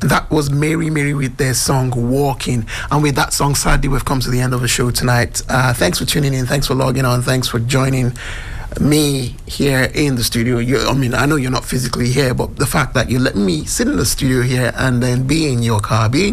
That was Mary with their song Walking. And with that song, sadly, we've come to the end of the show tonight. Thanks for tuning in. Thanks for logging on. Thanks for joining me here in the studio. I know you're not physically here, but the fact that you let me sit in the studio here and then be in your car, be in